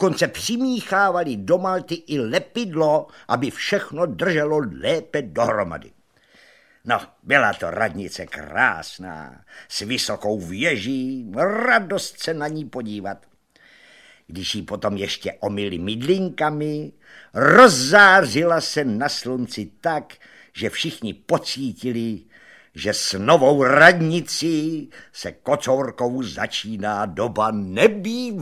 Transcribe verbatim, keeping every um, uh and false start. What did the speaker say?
dokonce přimíchávali do malty i lepidlo, aby všechno drželo lépe dohromady. No, byla to radnice krásná, s vysokou věží, radost se na ní podívat. Když ji potom ještě omyli mydlinkami, rozzářila se na slunci tak, že všichni pocítili, že s novou radnicí se Kocourkou začíná doba nebývalá.